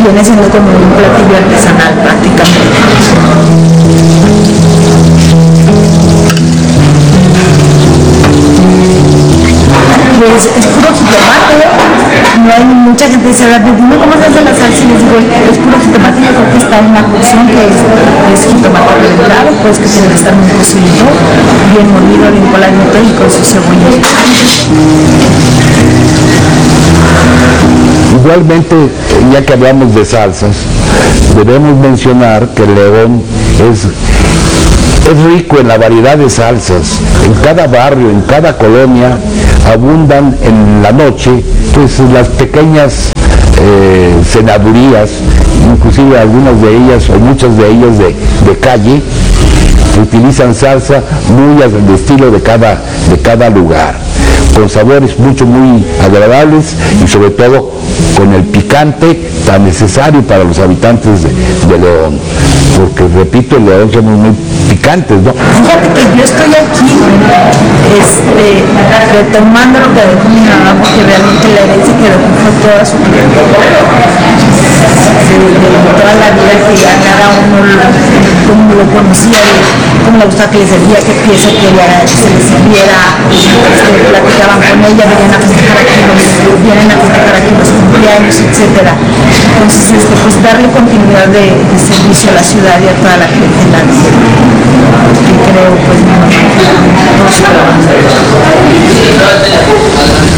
viene siendo como un platillo artesanal prácticamente. Pues es puro jitomate, no hay mucha gente que dice, dime cómo se hace la salsa, y les digo, es puro jitomate. Yo creo que está en una cocción que es jitomate reventado, pues que tiene que estar muy cocidito, bien molido, bien coladito y con su cebolla. Igualmente, ya que hablamos de salsas, debemos mencionar que León es rico en la variedad de salsas. En cada barrio, en cada colonia, abundan en la noche pues las pequeñas cenadurías, inclusive algunas de ellas o muchas de ellas de calle, utilizan salsa muy al estilo de cada lugar, con sabores muy agradables y sobre todo con el picante tan necesario para los habitantes de León, porque repito, en León somos muy picantes, ¿no? Fíjate que yo estoy aquí retomando lo que dejó mi mamá, porque realmente la herencia que dejó fue toda su vida, de toda la vida, que ya cada uno como lo conocía, cómo le gustaba que le servía, qué pieza quería que se le sirviera, platicaban con ella, vienen a festejar aquí los cumpleaños, etcétera. Entonces, pues darle continuidad de servicio a la ciudad y a toda la gente que creo, pues, mi mamá,